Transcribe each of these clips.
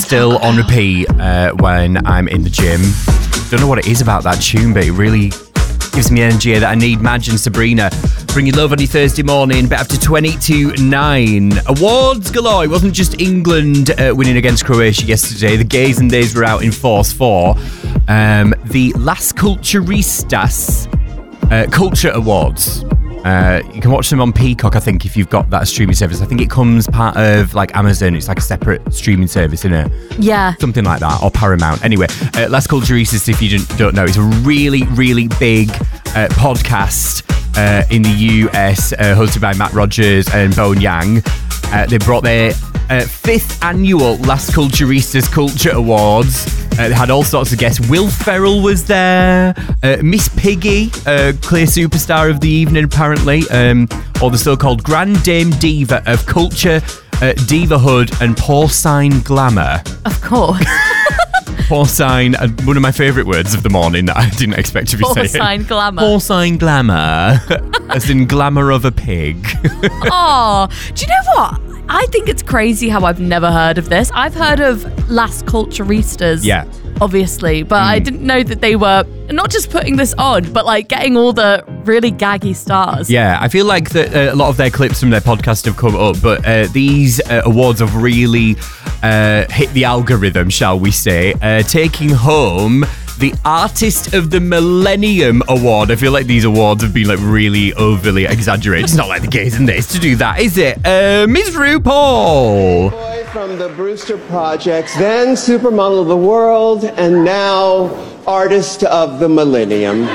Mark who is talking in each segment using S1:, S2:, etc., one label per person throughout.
S1: still on repeat when I'm in the gym. Don't know what it is about that tune, but it really gives me energy that I need. Madge and Sabrina, bring you love on your Thursday morning, but after 20 to 9. Awards galore. It wasn't just England winning against Croatia yesterday. The gays and days were out in force for the Las Culturistas Culture Awards. You can watch them on Peacock, I think, if you've got that streaming service. I think it comes part of like Amazon. It's like a separate streaming service, isn't it?
S2: Yeah. Something
S1: like that, or Paramount. Anyway, Las Culturistas, if you don't know, it's a really, really big podcast in the US, hosted by Matt Rogers and Bowen Yang. They brought their 5th annual Las Culturistas Culture Awards. They had all sorts of guests. Will Ferrell was there. Miss Piggy, clear superstar of the evening, apparently. Or the so-called Grand Dame Diva of Culture, Divahood, and Porcine Glamour.
S2: Of course.
S1: Porcine, one of my favourite words of the morning that I didn't expect to be saying.
S2: Porcine glamour.
S1: Porcine glamour. As in glamour of a pig.
S2: Oh, do you know what? I think it's crazy how I've never heard of this. I've heard of Las Culturistas.
S1: Yeah.
S2: Obviously, but I didn't know that they were not just putting this on, but like getting all the really gaggy stars.
S1: Yeah, I feel like that a lot of their clips from their podcast have come up, but these awards have really hit the algorithm, shall we say, taking home the Artist of the Millennium Award. I feel like these awards have been like really overly exaggerated. It's not like the gays and this to do that, is it? Ms. RuPaul.
S3: From the Brewster Projects, then Supermodel of the World, and now Artist of the Millennium.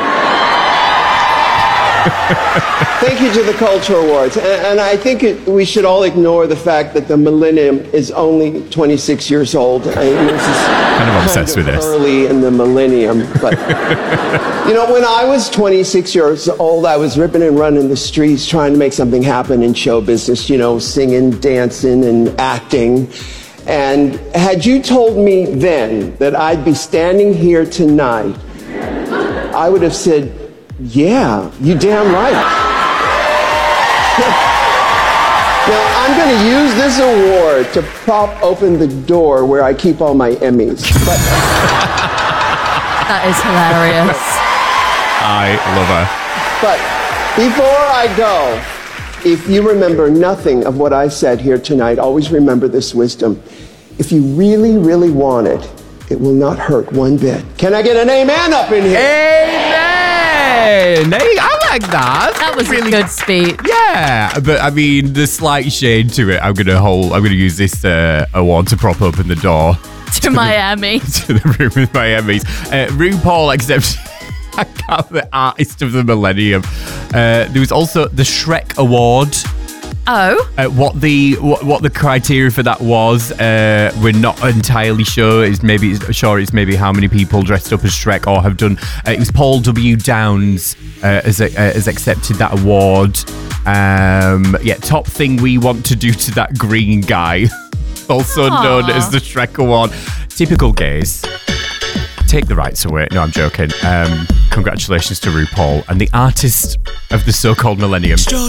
S3: Thank you to the Culture Awards. And I think we should all ignore the fact that the Millennium is only 26 years old. I mean, this is
S1: kind of obsessed with this.
S3: Early in the Millennium. But, you know, when I was 26 years old, I was ripping and running the streets trying to make something happen in show business, you know, singing, dancing, and acting. And had you told me then that I'd be standing here tonight, I would have said, yeah, you damn right. Now, I'm going to use this award to prop open the door where I keep all my Emmys. But
S2: that is hilarious.
S1: I love her.
S3: But before I go, if you remember nothing of what I said here tonight, always remember this wisdom. If you really, really want it, it will not hurt one bit. Can I get an amen up in here?
S1: Amen! I like that.
S2: That was really a good speech.
S1: Yeah, but I mean, the slight shade to it, I'm gonna use this award to prop open the door
S2: to Miami.
S1: To the room with my Emmys. RuPaul accepts the Artist of the Millennium. There was also the Shrek Award.
S2: Oh.
S1: What the criteria for that was, we're not entirely sure. It's maybe how many people dressed up as Shrek or have done. It was Paul W. Downs has accepted that award. Top thing we want to do to that green guy, also known as the Shrek Award. Typical gays. Take the rights away. No, I'm joking. Congratulations to RuPaul and the Artist of the so-called Millennium.